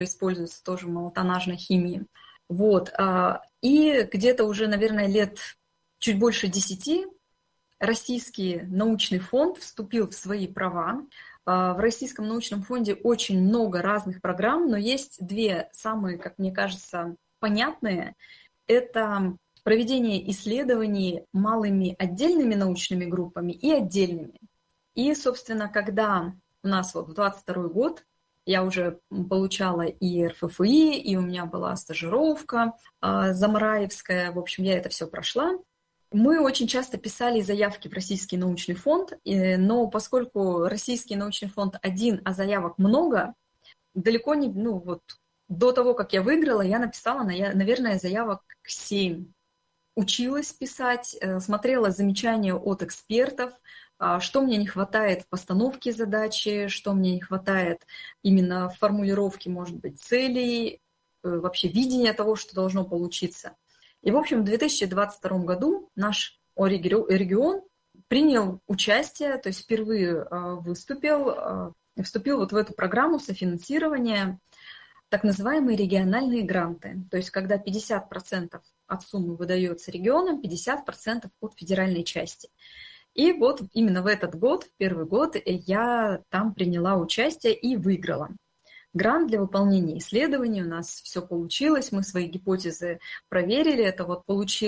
используются тоже в малотоннажной химии. Вот. И где-то уже, наверное, лет чуть больше 10 Российский научный фонд вступил в свои права. В Российском научном фонде очень много разных программ, но есть две самые, как мне кажется, понятные. Это проведение исследований малыми отдельными научными группами и отдельными. И, собственно, когда у нас вот в 2022 год я уже получала и РФФИ, и у меня была стажировка замараевская, в общем, я это все прошла. Мы очень часто писали заявки в Российский научный фонд, но поскольку Российский научный фонд один, а заявок много, далеко не, до того, как я выиграла, я написала, наверное, заявок 7. Училась писать, смотрела замечания от экспертов, что мне не хватает в постановке задачи, что мне не хватает именно в формулировке, может быть, целей, вообще видения того, что должно получиться. И, в общем, в 2022 году наш регион принял участие, то есть впервые вступил вот в эту программу софинансирования, так называемые региональные гранты. То есть когда 50% от суммы выдается регионам, 50% от федеральной части. И вот именно в этот год, в первый год, я там приняла участие и выиграла грант для выполнения исследований. У нас все получилось, мы свои гипотезы проверили. Это вот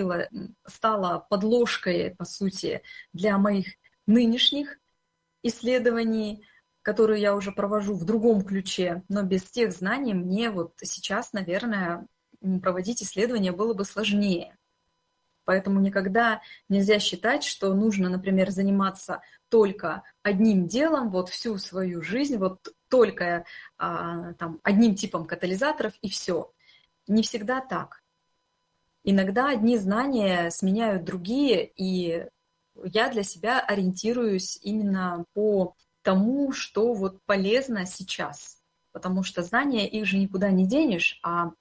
стало подложкой, по сути, для моих нынешних исследований, которые я уже провожу в другом ключе. Но без тех знаний мне вот сейчас, наверное, проводить исследования было бы сложнее. Поэтому никогда нельзя считать, что нужно, например, заниматься только одним делом, вот всю свою жизнь, вот только одним типом катализаторов и все. Не всегда так. Иногда одни знания сменяют другие, и я для себя ориентируюсь именно по тому, что вот полезно сейчас. Потому что знания, их же никуда не денешь,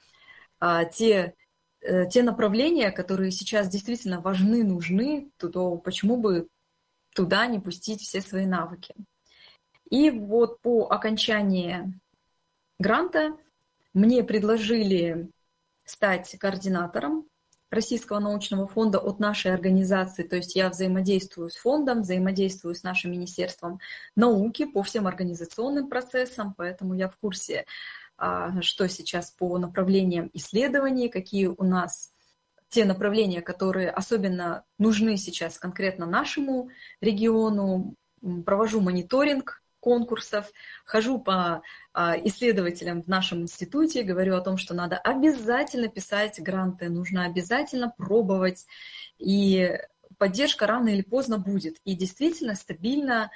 те направления, которые сейчас действительно важны, нужны, то почему бы туда не пустить все свои навыки. И вот по окончании гранта мне предложили стать координатором Российского научного фонда от нашей организации, то есть я взаимодействую с фондом, взаимодействую с нашим Министерством науки по всем организационным процессам, поэтому я в курсе, что сейчас по направлениям исследований, какие у нас те направления, которые особенно нужны сейчас конкретно нашему региону. Провожу мониторинг конкурсов, хожу по исследователям в нашем институте, говорю о том, что надо обязательно писать гранты, нужно обязательно пробовать, и поддержка рано или поздно будет. И действительно стабильно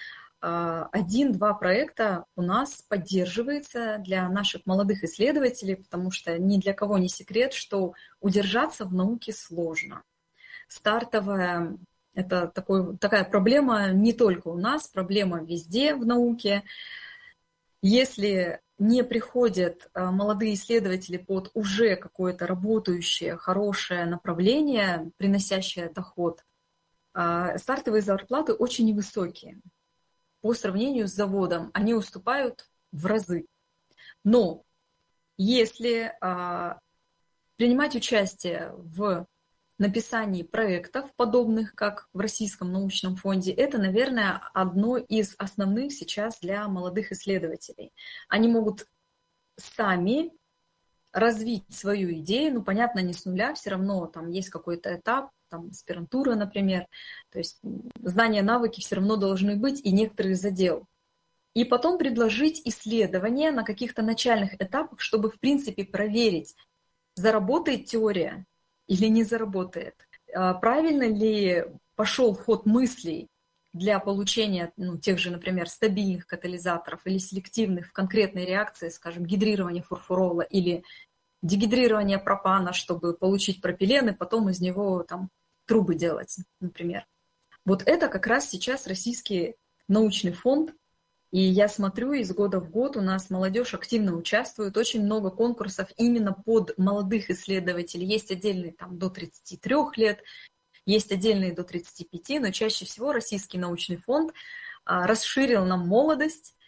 1-2 проекта у нас поддерживается для наших молодых исследователей, потому что ни для кого не секрет, что удержаться в науке сложно. Стартовая – это такая проблема не только у нас, проблема везде в науке. Если не приходят молодые исследователи под уже какое-то работающее, хорошее направление, приносящее доход, стартовые зарплаты очень невысокие. По сравнению с заводом они уступают в разы. Но если принимать участие в написании проектов, подобных как в Российском научном фонде, это, наверное, одно из основных сейчас для молодых исследователей. Они могут сами развить свою идею, понятно, не с нуля, все равно там есть какой-то этап, там, аспирантура, например, то есть знания, навыки все равно должны быть и некоторый задел. И потом предложить исследования на каких-то начальных этапах, чтобы, в принципе, проверить, заработает теория или не заработает, правильно ли пошел ход мыслей для получения тех же, например, стабильных катализаторов или селективных в конкретной реакции, скажем, гидрирования фурфурола или дегидрирование пропана, чтобы получить пропилен и потом из него там трубы делать, например. Вот это как раз сейчас Российский научный фонд, и я смотрю, из года в год у нас молодежь активно участвует, очень много конкурсов именно под молодых исследователей. Есть отдельные там до 33 лет, есть отдельные до 35, но чаще всего Российский научный фонд расширил нам молодость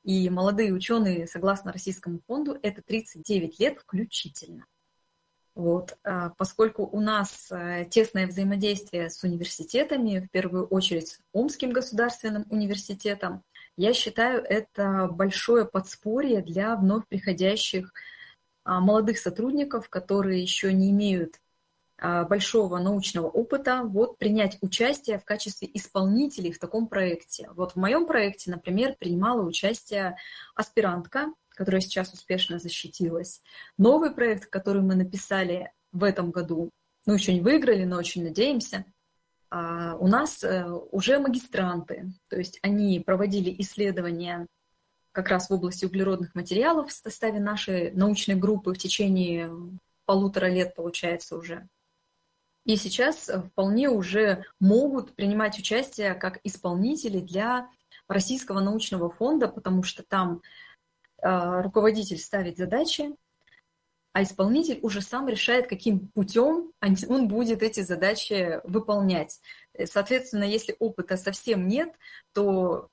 И молодые ученые, согласно Российскому фонду, это 39 лет включительно. Вот. Поскольку у нас тесное взаимодействие с университетами, в первую очередь с Омским государственным университетом, я считаю, это большое подспорье для вновь приходящих молодых сотрудников, которые еще не имеют большого научного опыта, вот принять участие в качестве исполнителей в таком проекте. Вот в моем проекте, например, принимала участие аспирантка, которая сейчас успешно защитилась. Новый проект, который мы написали в этом году, ну, еще не выиграли, но очень надеемся, у нас уже магистранты, то есть они проводили исследования как раз в области углеродных материалов в составе нашей научной группы в течение 1,5 лет, получается, уже. И сейчас вполне уже могут принимать участие как исполнители для Российского научного фонда, потому что там руководитель ставит задачи, а исполнитель уже сам решает, каким путем он будет эти задачи выполнять. Соответственно, если опыта совсем нет, то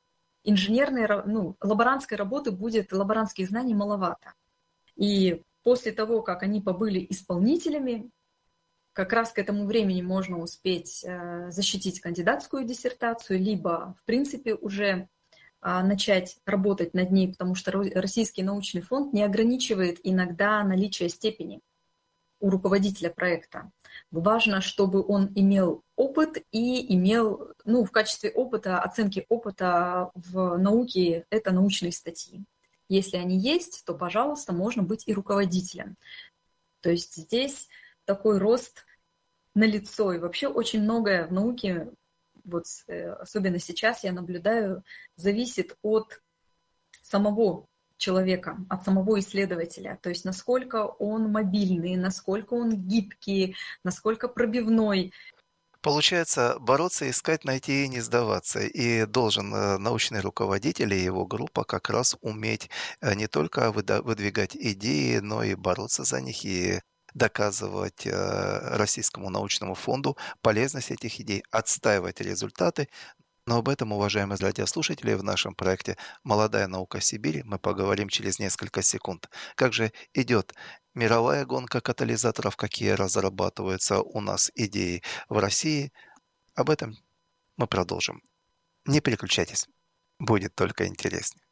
лаборантской работы будет, лаборантских знаний маловато. И после того, как они побыли исполнителями, как раз к этому времени можно успеть защитить кандидатскую диссертацию, либо, в принципе, уже начать работать над ней, потому что Российский научный фонд не ограничивает иногда наличие степени у руководителя проекта. Важно, чтобы он имел опыт и имел, в качестве опыта, оценки опыта в науке, это научные статьи. Если они есть, то, пожалуйста, можно быть и руководителем. То есть здесь такой рост налицо. И вообще очень многое в науке, вот особенно сейчас я наблюдаю, зависит от самого человека, от самого исследователя. То есть насколько он мобильный, насколько он гибкий, насколько пробивной. Получается, бороться, искать, найти и не сдаваться. И должен научный руководитель и его группа как раз уметь не только выдвигать идеи, но и бороться за них и доказывать Российскому научному фонду полезность этих идей, отстаивать результаты. Но об этом, уважаемые радиослушатели, в нашем проекте «Молодая наука Сибири» мы поговорим через несколько секунд. Как же идет мировая гонка катализаторов, какие разрабатываются у нас идеи в России? Об этом мы продолжим. Не переключайтесь, будет только интереснее.